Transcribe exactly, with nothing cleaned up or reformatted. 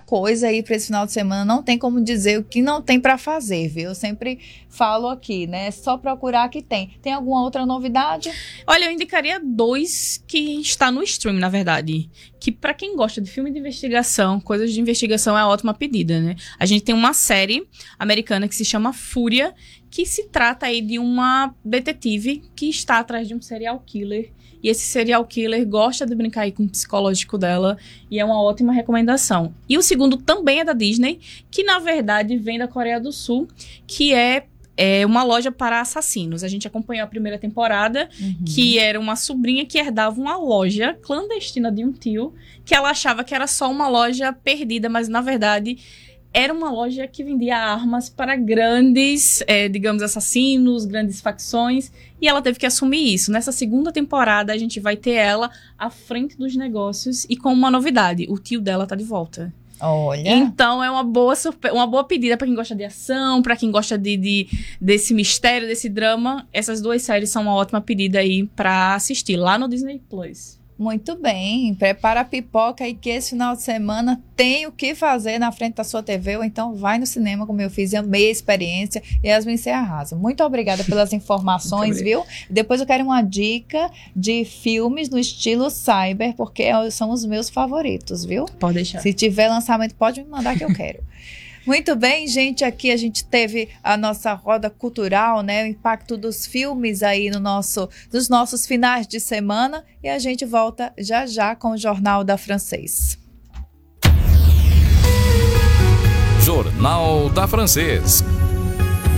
coisa aí para esse final de semana, não tem como dizer o que não tem para fazer, viu? Eu sempre falo aqui, né? É só procurar que tem. Tem alguma outra novidade? Olha, eu indicaria dois que está no stream, na verdade. Que para quem gosta de filme de investigação, coisas de investigação é a ótima pedida, né? A gente tem uma série americana que se chama Fúria, que se trata aí de uma detetive que está atrás de um serial killer. E esse serial killer gosta de brincar aí com o psicológico dela e é uma ótima recomendação. E o segundo também é da Disney, que na verdade vem da Coreia do Sul, que é É uma loja para assassinos. A gente acompanhou a primeira temporada, uhum. que era uma sobrinha que herdava uma loja clandestina de um tio, que ela achava que era só uma loja perdida, mas na verdade era uma loja que vendia armas para grandes, é, digamos, assassinos, grandes facções, e ela teve que assumir isso. Nessa segunda temporada, a gente vai ter ela à frente dos negócios e com uma novidade, o tio dela tá de volta. Olha. Então é uma boa, surpre- uma boa pedida para quem gosta de ação, para quem gosta de, de, desse mistério, desse drama. Essas duas séries são uma ótima pedida aí para assistir lá no Disney Plus. Muito bem, prepara a pipoca aí que esse final de semana tem o que fazer na frente da sua T V, ou então vai no cinema, como eu fiz, e amei a experiência. Yasmin, você arrasa. Muito obrigada pelas informações, viu? Depois eu quero uma dica de filmes no estilo cyber, porque são os meus favoritos, viu? Pode deixar. Se tiver lançamento, pode me mandar que eu quero. Muito bem, gente, aqui a gente teve a nossa roda cultural, né, o impacto dos filmes aí no nosso, nos nossos finais de semana, e a gente volta já já com o Jornal da Francês. Jornal da Francês.